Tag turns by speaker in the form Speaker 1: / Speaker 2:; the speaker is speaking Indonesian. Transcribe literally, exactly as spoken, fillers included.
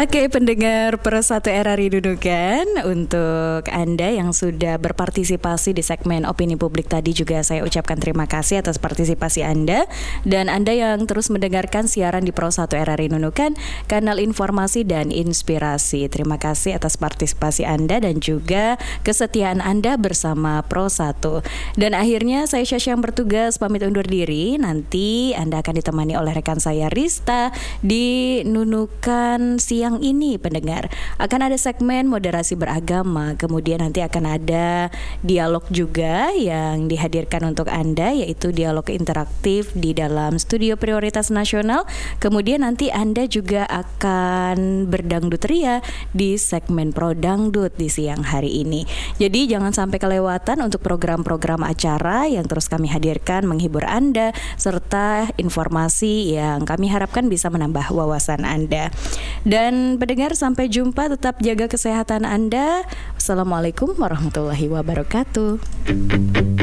Speaker 1: Oke, pendengar Persatu R R I Nunukan, untuk Anda yang sudah berpartisipasi di segmen opini publik tadi juga saya ucapkan terima kasih atas partisipasi Anda. Dan Anda yang terus mendengarkan siaran di Persatu R R I Nunukan, kanal informasi dan inspirasi. Terima kasih atas partisipasi Anda dan juga kesetiaan Anda bersama Pro satu. Dan akhirnya saya Syasha yang bertugas pamit undur diri. Nanti Anda akan ditemani oleh rekan saya Rista di Nunukan siang ini. Pendengar, akan ada segmen moderasi beragama, kemudian nanti akan ada dialog juga yang dihadirkan untuk Anda, yaitu dialog interaktif di dalam Studio Prioritas Nasional. Kemudian nanti Anda juga akan berdangdut ria di segmen Pro Dangdut di siang hari ini. Jadi jangan sampai kelewatan untuk program-program acara yang terus kami hadirkan menghibur Anda serta informasi yang kami harapkan bisa menambah wawasan Anda. Dan pendengar, sampai jumpa, tetap jaga kesehatan Anda. Assalamualaikum warahmatullahi wabarakatuh.